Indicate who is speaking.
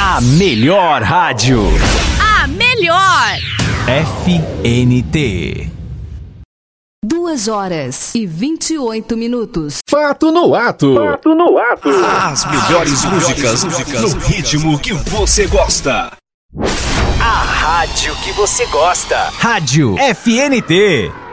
Speaker 1: A melhor rádio.
Speaker 2: A melhor.
Speaker 1: FNT.
Speaker 3: 2h28.
Speaker 4: Fato no ato.
Speaker 5: Fato no ato.
Speaker 1: As melhores músicas no ritmo que você gosta. A rádio que você gosta. Rádio FNT.